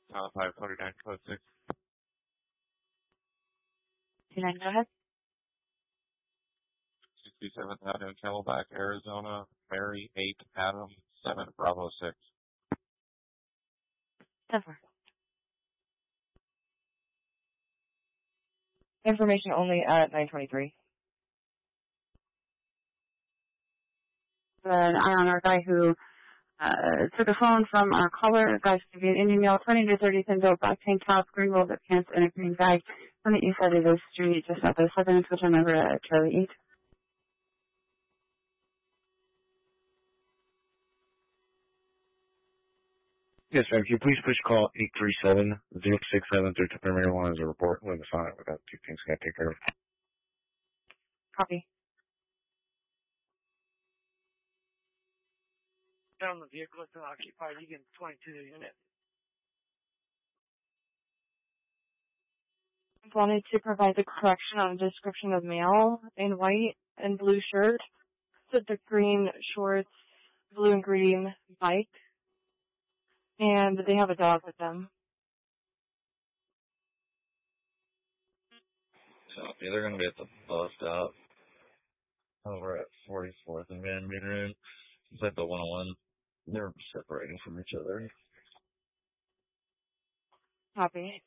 549 code 6. 29, go ahead. 67th Avenue, Camelback, Arizona, Mary 8, Adam 7, Bravo 6. 10-4. Information only at 923. An eye on our guy who took a phone from our caller. Guys, give you an email, 20 to 30 Pinto, black tank top, green rolled up pants, and a green bag on the east side of the street, just south of 7th, which I remember at Charlie 8. Yes, ma'am. Can you please push call 837-0673 to primary one as a report when it's on it? We've got two things we got to take care of. Copy. Found the vehicle has been occupied. You can 22 the unit. Wanted to provide the correction on a description of male in white and blue shirt, with the green shorts, blue and green bike, and they have a dog with them. So they're going to be at the bus stop over at 44th and Van Meter. It's like the 101. They're separating from each other. Copy.